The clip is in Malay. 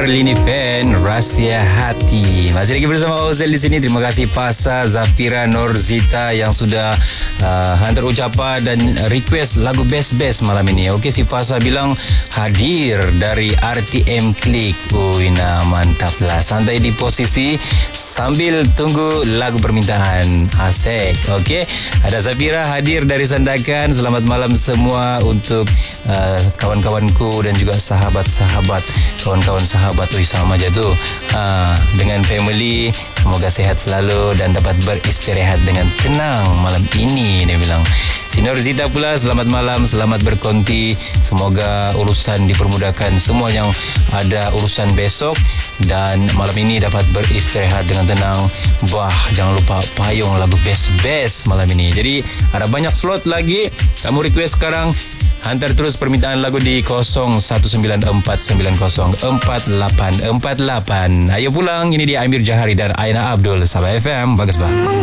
Lini Fan, Rahsia Hati. Masih lagi bersama Ozel di sini. Terima kasih Fasa, Zafira, Norzita yang sudah hantar ucapan dan request lagu best-best malam ini. Okey, si Fasa bilang hadir dari RTM Klik. Nah mantap lah. Santai di posisi sambil tunggu lagu permintaan. Asik. Okey, ada Zafira hadir dari Sandakan. Selamat malam semua untuk kawan-kawanku dan juga sahabat-sahabat, kawan-kawan sahabat sama aja tu, dengan family. Semoga sehat selalu dan dapat beristirahat dengan tenang malam ini, dia bilang. Si Norzita pula, selamat malam, selamat berkonti. Semoga urusan dipermudahkan, semua yang ada urusan besok, dan malam ini dapat beristirahat dengan tenang. Jangan lupa payung lagu best-best malam ini. Jadi ada banyak slot lagi. Kamu request sekarang, hantar terus permintaan lagu di 0194904848. Ayo pulang. Ini dia Amir Jahari dan Aina Abdul. Sabah FM, bagus bang.